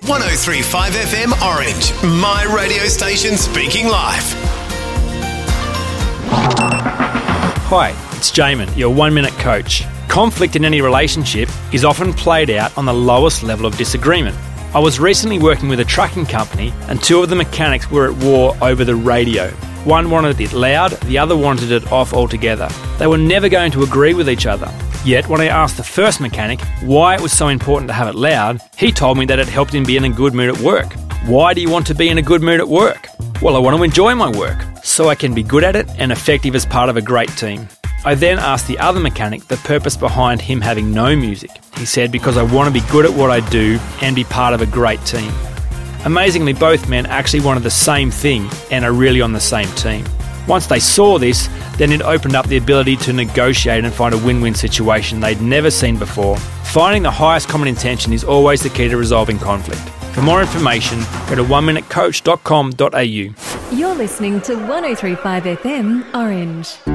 103.5 FM Orange, my radio station speaking live. Hi, it's Jamin, your 1 Minute Coach. Conflict in any relationship is often played out on the lowest level of disagreement. I was recently working with a trucking company and two of the mechanics were at war over the radio. One wanted it loud, the other wanted it off altogether. They were never going to agree with each other. Yet when I asked the first mechanic why it was so important to have it loud, he told me that it helped him be in a good mood at work. Why do you want to be in a good mood at work? Well, I want to enjoy my work, so I can be good at it and effective as part of a great team. I then asked the other mechanic the purpose behind him having no music. He said, because I want to be good at what I do and be part of a great team. Amazingly, both men actually wanted the same thing and are really on the same team. Once they saw this, then it opened up the ability to negotiate and find a win-win situation they'd never seen before. Finding the highest common intention is always the key to resolving conflict. For more information, go to 1minutecoach.com.au. You're listening to 103.5 FM Orange.